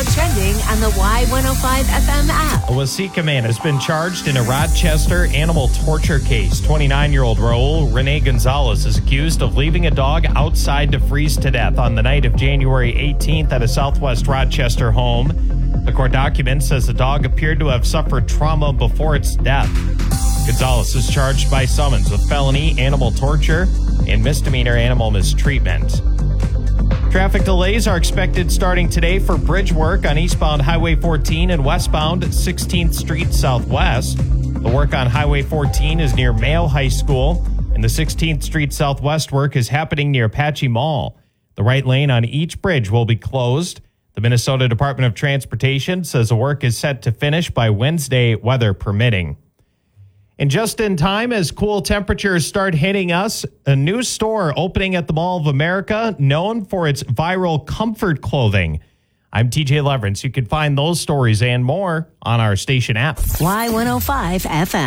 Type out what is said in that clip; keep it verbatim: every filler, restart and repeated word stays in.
trending on the Y one oh five F M app. A Waseca man has been charged in a Rochester animal torture case. twenty-nine-year-old Raul Rene Gonzalez is accused of leaving a dog outside to freeze to death on the night of January eighteenth at a Southwest Rochester home. The court document says the dog appeared to have suffered trauma before its death. Gonzalez is charged by summons with felony animal torture and misdemeanor animal mistreatment. Traffic delays are expected starting today for bridge work on eastbound Highway fourteen and westbound sixteenth Street Southwest. The work on Highway fourteen is near Mayo High School, and the sixteenth Street Southwest work is happening near Apache Mall. The right lane on each bridge will be closed. The Minnesota Department of Transportation says the work is set to finish by Wednesday, weather permitting. And just in time, as cool temperatures start hitting us, a new store opening at the Mall of America known for its viral comfort clothing. I'm T J Leverance. You can find those stories and more on our station app. Y one oh five F M.